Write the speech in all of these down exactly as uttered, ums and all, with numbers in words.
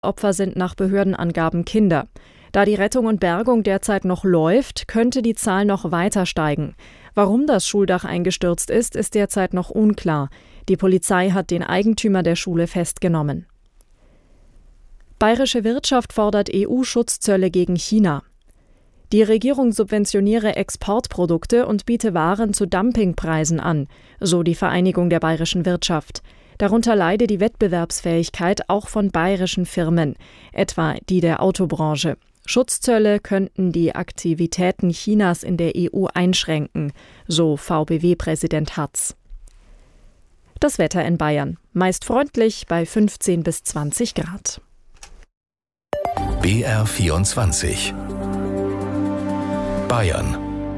Opfer sind nach Behördenangaben Kinder. Da die Rettung und Bergung derzeit noch läuft, könnte die Zahl noch weiter steigen. Warum das Schuldach eingestürzt ist, ist derzeit noch unklar. Die Polizei hat den Eigentümer der Schule festgenommen. Bayerische Wirtschaft fordert E U-Schutzzölle gegen China. Die Regierung subventioniere Exportprodukte und biete Waren zu Dumpingpreisen an, so die Vereinigung der bayerischen Wirtschaft. Darunter leide die Wettbewerbsfähigkeit auch von bayerischen Firmen, etwa die der Autobranche. Schutzzölle könnten die Aktivitäten Chinas in der E U einschränken, so V B W-Präsident Hartz. Das Wetter in Bayern. Meist freundlich bei fünfzehn bis zwanzig Grad. B R vierundzwanzig Bayern.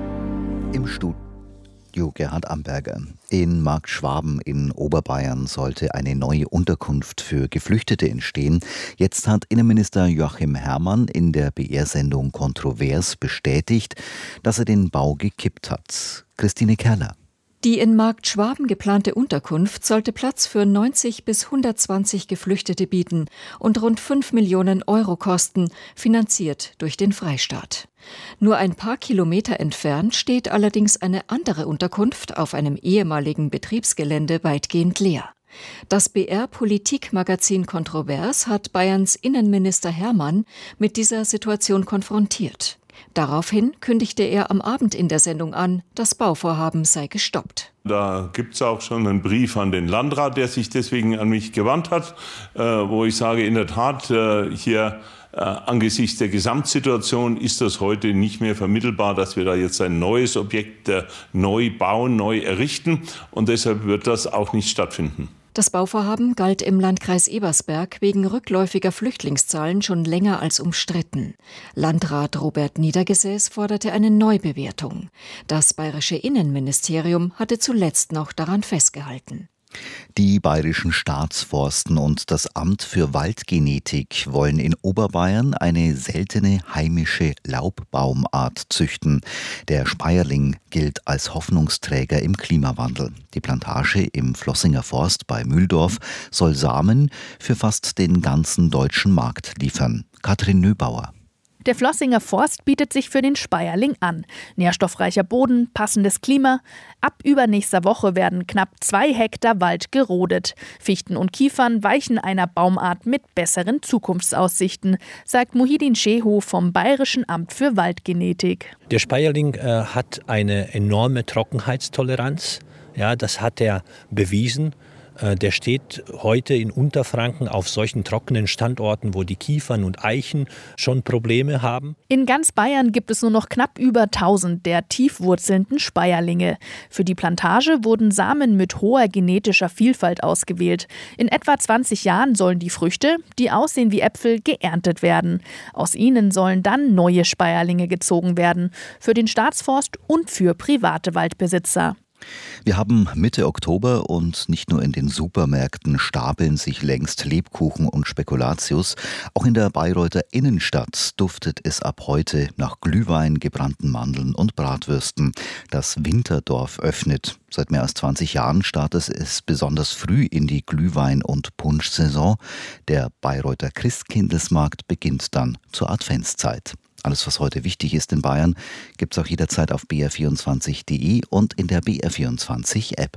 Im Studio Gerhard Amberger. In Marktschwaben in Oberbayern sollte eine neue Unterkunft für Geflüchtete entstehen. Jetzt hat Innenminister Joachim Herrmann in der B R-Sendung Kontrovers bestätigt, dass er den Bau gekippt hat. Christine Kerler. Die in Marktschwaben geplante Unterkunft sollte Platz für neunzig bis hundertzwanzig Geflüchtete bieten und rund fünf Millionen Euro kosten, finanziert durch den Freistaat. Nur ein paar Kilometer entfernt steht allerdings eine andere Unterkunft auf einem ehemaligen Betriebsgelände weitgehend leer. Das B R-Politikmagazin Kontrovers hat Bayerns Innenminister Herrmann mit dieser Situation konfrontiert. Daraufhin kündigte er am Abend in der Sendung an, das Bauvorhaben sei gestoppt. Da gibt es auch schon einen Brief an den Landrat, der sich deswegen an mich gewandt hat, äh, wo ich sage, in der Tat, äh, hier äh, angesichts der Gesamtsituation ist das heute nicht mehr vermittelbar, dass wir da jetzt ein neues Objekt äh, neu bauen, neu errichten, und deshalb wird das auch nicht stattfinden. Das Bauvorhaben galt im Landkreis Ebersberg wegen rückläufiger Flüchtlingszahlen schon länger als umstritten. Landrat Robert Niedergesäß forderte eine Neubewertung. Das bayerische Innenministerium hatte zuletzt noch daran festgehalten. Die bayerischen Staatsforsten und das Amt für Waldgenetik wollen in Oberbayern eine seltene heimische Laubbaumart züchten. Der Speierling gilt als Hoffnungsträger im Klimawandel. Die Plantage im Flossinger Forst bei Mühldorf soll Samen für fast den ganzen deutschen Markt liefern. Katrin Nöbauer. Der Flossinger Forst bietet sich für den Speierling an. Nährstoffreicher Boden, passendes Klima. Ab übernächster Woche werden knapp zwei Hektar Wald gerodet. Fichten und Kiefern weichen einer Baumart mit besseren Zukunftsaussichten, sagt Muhidin Shehu vom Bayerischen Amt für Waldgenetik. Der Speierling äh, hat eine enorme Trockenheitstoleranz. Ja, das hat er bewiesen. Der steht heute in Unterfranken auf solchen trockenen Standorten, wo die Kiefern und Eichen schon Probleme haben. In ganz Bayern gibt es nur noch knapp über tausend der tiefwurzelnden Speierlinge. Für die Plantage wurden Samen mit hoher genetischer Vielfalt ausgewählt. In etwa zwanzig Jahren sollen die Früchte, die aussehen wie Äpfel, geerntet werden. Aus ihnen sollen dann neue Speierlinge gezogen werden, für den Staatsforst und für private Waldbesitzer. Wir haben Mitte Oktober und nicht nur in den Supermärkten stapeln sich längst Lebkuchen und Spekulatius. Auch in der Bayreuther Innenstadt duftet es ab heute nach Glühwein, gebrannten Mandeln und Bratwürsten. Das Winterdorf öffnet. Seit mehr als zwanzig Jahren startet es besonders früh in die Glühwein- und Punschsaison. Der Bayreuther Christkindlesmarkt beginnt dann zur Adventszeit. Alles, was heute wichtig ist in Bayern, gibt es auch jederzeit auf b r vierundzwanzig punkt d e und in der B R vierundzwanzig App.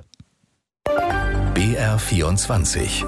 B R vierundzwanzig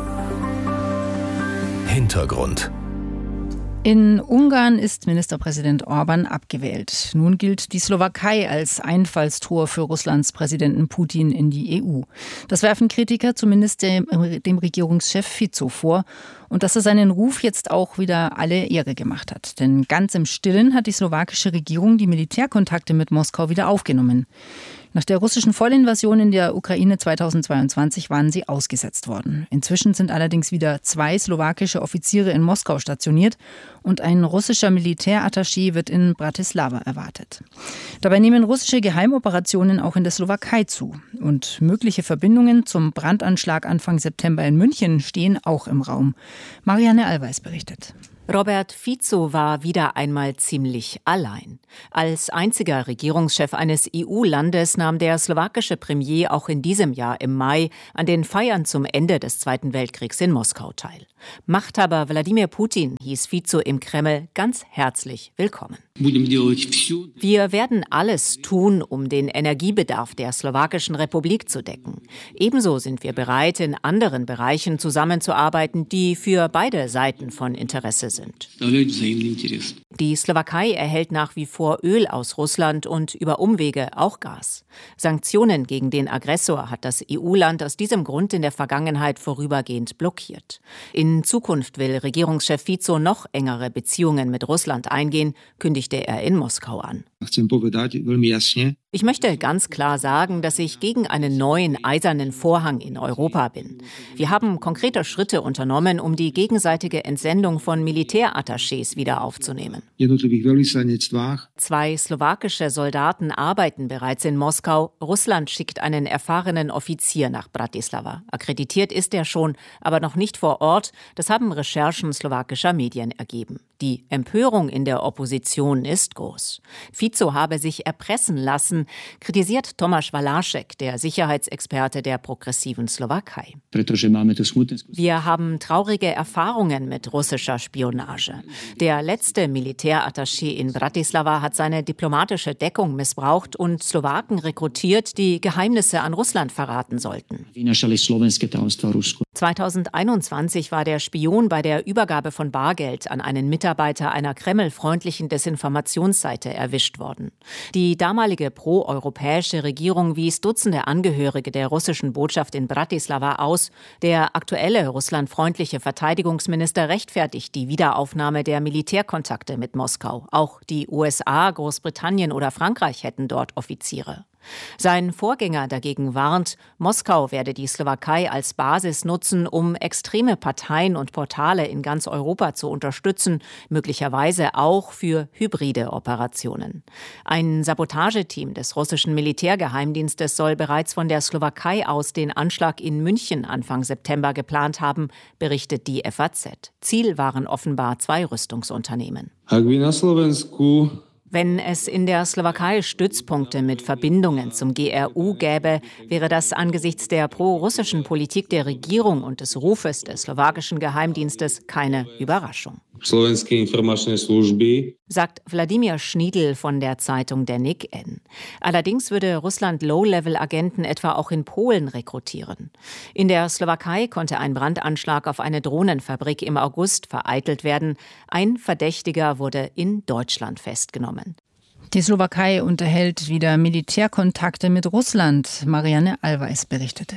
Hintergrund. In Ungarn ist Ministerpräsident Orbán abgewählt. Nun gilt die Slowakei als Einfallstor für Russlands Präsidenten Putin in die E U. Das werfen Kritiker zumindest dem, dem Regierungschef Fico vor. Und dass er seinen Ruf jetzt auch wieder alle Ehre gemacht hat. Denn ganz im Stillen hat die slowakische Regierung die Militärkontakte mit Moskau wieder aufgenommen. Nach der russischen Vollinvasion in der Ukraine zweitausendzweiundzwanzig waren sie ausgesetzt worden. Inzwischen sind allerdings wieder zwei slowakische Offiziere in Moskau stationiert und ein russischer Militärattaché wird in Bratislava erwartet. Dabei nehmen russische Geheimoperationen auch in der Slowakei zu. Und mögliche Verbindungen zum Brandanschlag Anfang September in München stehen auch im Raum. Marianne Allweis berichtet. Robert Fico war wieder einmal ziemlich allein. Als einziger Regierungschef eines E U-Landes nahm der slowakische Premier auch in diesem Jahr im Mai an den Feiern zum Ende des Zweiten Weltkriegs in Moskau teil. Machthaber Wladimir Putin hieß Fico im Kreml ganz herzlich willkommen. Wir werden alles tun, um den Energiebedarf der slowakischen Republik zu decken. Ebenso sind wir bereit, in anderen Bereichen zusammenzuarbeiten, die für beide Seiten von Interesse sind. Die Slowakei erhält nach wie vor Öl aus Russland und über Umwege auch Gas. Sanktionen gegen den Aggressor hat das E U-Land aus diesem Grund in der Vergangenheit vorübergehend blockiert. In Zukunft will Regierungschef Fico noch engere Beziehungen mit Russland eingehen, kündigte er in Moskau an. Ich möchte ganz klar sagen, dass ich gegen einen neuen eisernen Vorhang in Europa bin. Wir haben konkrete Schritte unternommen, um die gegenseitige Entsendung von Militärattachés wieder aufzunehmen. Zwei slowakische Soldaten arbeiten bereits in Moskau. Russland schickt einen erfahrenen Offizier nach Bratislava. Akkreditiert ist er schon, aber noch nicht vor Ort. Das haben Recherchen slowakischer Medien ergeben. Die Empörung in der Opposition ist groß. Fico habe sich erpressen lassen, kritisiert Tomáš Valašek, der Sicherheitsexperte der progressiven Slowakei. Wir haben traurige Erfahrungen mit russischer Spionage. Der letzte Militärattaché in Bratislava hat seine diplomatische Deckung missbraucht und Slowaken rekrutiert, die Geheimnisse an Russland verraten sollten. zweitausendeinundzwanzig war der Spion bei der Übergabe von Bargeld an einen Mitarbeiter einer kremlfreundlichen Desinformationsseite erwischt worden. Die damalige proeuropäische Regierung wies Dutzende Angehörige der russischen Botschaft in Bratislava aus. Der aktuelle russlandfreundliche Verteidigungsminister rechtfertigt die Wiederaufnahme der Militärkontakte mit Moskau. Auch die U S A, Großbritannien oder Frankreich hätten dort Offiziere. Sein Vorgänger dagegen warnt, Moskau werde die Slowakei als Basis nutzen, um extreme Parteien und Portale in ganz Europa zu unterstützen, möglicherweise auch für hybride Operationen. Ein Sabotageteam des russischen Militärgeheimdienstes soll bereits von der Slowakei aus den Anschlag in München Anfang September geplant haben, berichtet die F A Z. Ziel waren offenbar zwei Rüstungsunternehmen. Wenn es in der Slowakei Stützpunkte mit Verbindungen zum G R U gäbe, wäre das angesichts der pro-russischen Politik der Regierung und des Rufes des slowakischen Geheimdienstes keine Überraschung. Sagt Wladimir Schniedl von der Zeitung Denik N. Allerdings würde Russland Low-Level-Agenten etwa auch in Polen rekrutieren. In der Slowakei konnte ein Brandanschlag auf eine Drohnenfabrik im August vereitelt werden. Ein Verdächtiger wurde in Deutschland festgenommen. Die Slowakei unterhält wieder Militärkontakte mit Russland. Marianne Allweis berichtete.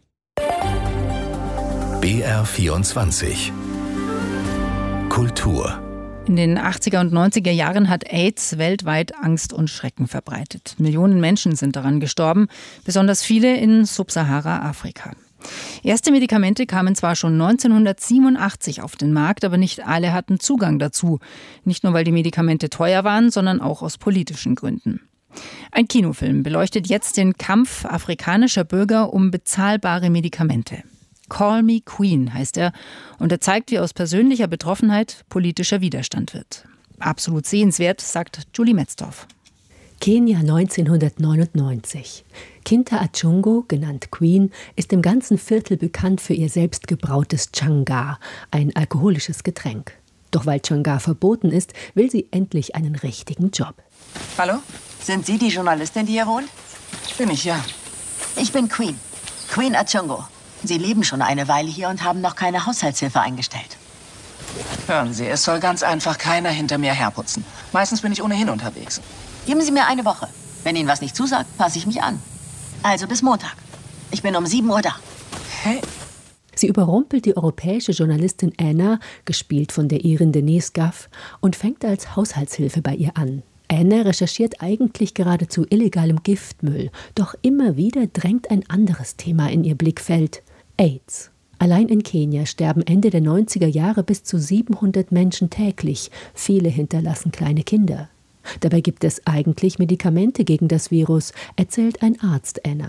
B R vierundzwanzig Kultur. In den achtziger und neunziger Jahren hat AIDS weltweit Angst und Schrecken verbreitet. Millionen Menschen sind daran gestorben, besonders viele in Subsahara-Afrika. Erste Medikamente kamen zwar schon neunzehnhundertsiebenundachtzig auf den Markt, aber nicht alle hatten Zugang dazu. Nicht nur, weil die Medikamente teuer waren, sondern auch aus politischen Gründen. Ein Kinofilm beleuchtet jetzt den Kampf afrikanischer Bürger um bezahlbare Medikamente. Call Me Queen heißt er und er zeigt, wie aus persönlicher Betroffenheit politischer Widerstand wird. Absolut sehenswert, sagt Julie Metzdorf. Kenia neunzehnhundertneunundneunzig. Kinta Achungo, genannt Queen, ist im ganzen Viertel bekannt für ihr selbstgebrautes Changar, ein alkoholisches Getränk. Doch weil Changar verboten ist, will sie endlich einen richtigen Job. Hallo? Sind Sie die Journalistin, die hier wohnt? Bin ich, ja. Ich bin Queen. Queen Achungo. Sie leben schon eine Weile hier und haben noch keine Haushaltshilfe eingestellt. Hören Sie, es soll ganz einfach keiner hinter mir herputzen. Meistens bin ich ohnehin unterwegs. Geben Sie mir eine Woche. Wenn Ihnen was nicht zusagt, passe ich mich an. Also bis Montag. Ich bin um sieben Uhr da. Hey. Sie überrumpelt die europäische Journalistin Anna, gespielt von der Irin Denise Gaff, und fängt als Haushaltshilfe bei ihr an. Anna recherchiert eigentlich geradezu illegalem Giftmüll, doch immer wieder drängt ein anderes Thema in ihr Blickfeld: AIDS. Allein in Kenia sterben Ende der neunziger Jahre bis zu siebenhundert Menschen täglich. Viele hinterlassen kleine Kinder. Dabei gibt es eigentlich Medikamente gegen das Virus, erzählt ein Arzt Anna.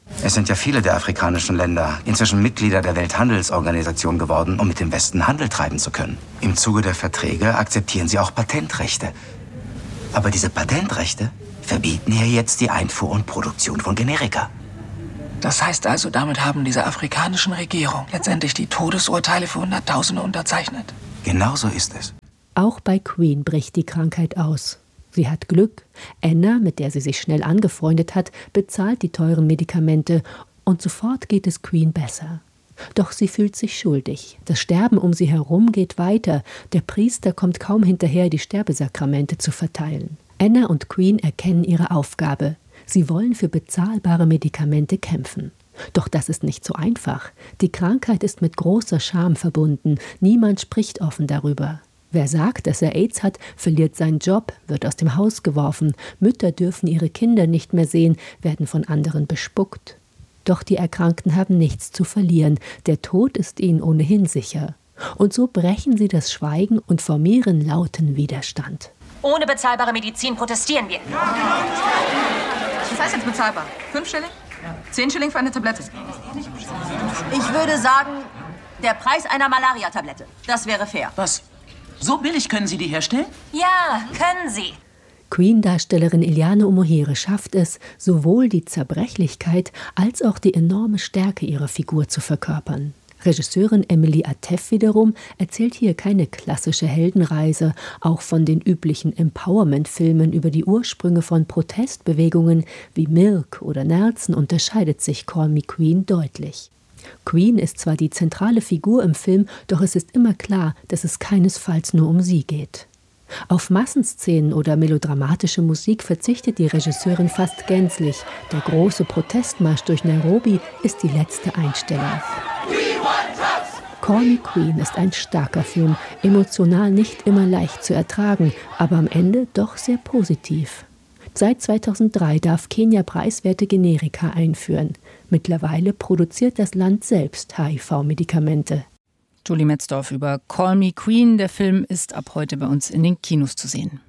Es sind ja viele der afrikanischen Länder inzwischen Mitglieder der Welthandelsorganisation geworden, um mit dem Westen Handel treiben zu können. Im Zuge der Verträge akzeptieren sie auch Patentrechte. Aber diese Patentrechte verbieten hier jetzt die Einfuhr und Produktion von Generika. Das heißt also, damit haben diese afrikanischen Regierungen letztendlich die Todesurteile für Hunderttausende unterzeichnet. Genau so ist es. Auch bei Queen bricht die Krankheit aus. Sie hat Glück. Anna, mit der sie sich schnell angefreundet hat, bezahlt die teuren Medikamente und sofort geht es Queen besser. Doch sie fühlt sich schuldig. Das Sterben um sie herum geht weiter. Der Priester kommt kaum hinterher, die Sterbesakramente zu verteilen. Anna und Queen erkennen ihre Aufgabe. Sie wollen für bezahlbare Medikamente kämpfen. Doch das ist nicht so einfach. Die Krankheit ist mit großer Scham verbunden. Niemand spricht offen darüber. Wer sagt, dass er AIDS hat, verliert seinen Job, wird aus dem Haus geworfen. Mütter dürfen ihre Kinder nicht mehr sehen, werden von anderen bespuckt. Doch die Erkrankten haben nichts zu verlieren. Der Tod ist ihnen ohnehin sicher. Und so brechen sie das Schweigen und formieren lauten Widerstand. Ohne bezahlbare Medizin protestieren wir. Was heißt jetzt bezahlbar? Fünf Schilling? Zehn Schilling für eine Tablette? Ich würde sagen, der Preis einer Malaria-Tablette. Das wäre fair. Was? So billig können Sie die herstellen? Ja, können Sie. Queen-Darstellerin Eliane Omohire schafft es, sowohl die Zerbrechlichkeit als auch die enorme Stärke ihrer Figur zu verkörpern. Regisseurin Emily Atef wiederum erzählt hier keine klassische Heldenreise. Auch von den üblichen Empowerment-Filmen über die Ursprünge von Protestbewegungen wie Milk oder Nelson unterscheidet sich Call Me Queen deutlich. Queen ist zwar die zentrale Figur im Film, doch es ist immer klar, dass es keinesfalls nur um sie geht. Auf Massenszenen oder melodramatische Musik verzichtet die Regisseurin fast gänzlich. Der große Protestmarsch durch Nairobi ist die letzte Einstellung. Call Me Queen ist ein starker Film, emotional nicht immer leicht zu ertragen, aber am Ende doch sehr positiv. Seit zweitausenddrei darf Kenia preiswerte Generika einführen. Mittlerweile produziert das Land selbst H I V-Medikamente. Julie Metzdorf über Call Me Queen. Der Film ist ab heute bei uns in den Kinos zu sehen.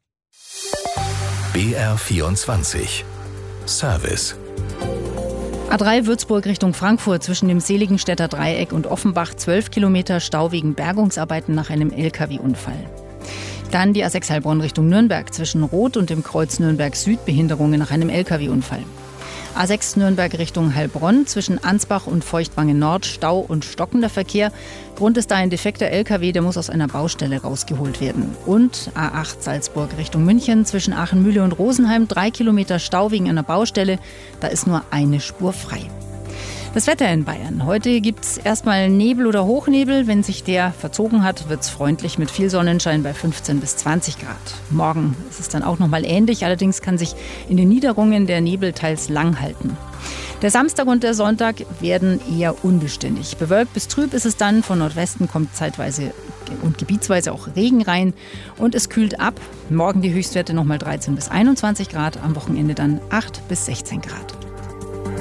B R vierundzwanzig Service. A drei Würzburg Richtung Frankfurt zwischen dem Seligenstädter Dreieck und Offenbach zwölf Kilometer Stau wegen Bergungsarbeiten nach einem L K W-Unfall. Dann die A sechs Heilbronn Richtung Nürnberg zwischen Roth und dem Kreuz Nürnberg Süd Behinderungen nach einem L K W-Unfall. A sechs Nürnberg Richtung Heilbronn zwischen Ansbach und Feuchtwangen Nord Stau und stockender Verkehr. Grund ist da ein defekter L K W, der muss aus einer Baustelle rausgeholt werden. Und A acht Salzburg Richtung München zwischen Aachenmühle und Rosenheim drei Kilometer Stau wegen einer Baustelle. Da ist nur eine Spur frei. Das Wetter in Bayern. Heute gibt es erstmal Nebel oder Hochnebel. Wenn sich der verzogen hat, wird es freundlich mit viel Sonnenschein bei fünfzehn bis zwanzig Grad. Morgen ist es dann auch noch mal ähnlich. Allerdings kann sich in den Niederungen der Nebel teils lang halten. Der Samstag und der Sonntag werden eher unbeständig. Bewölkt bis trüb ist es dann. Von Nordwesten kommt zeitweise und gebietsweise auch Regen rein. Und es kühlt ab. Morgen die Höchstwerte noch mal dreizehn bis einundzwanzig Grad. Am Wochenende dann acht bis sechzehn Grad.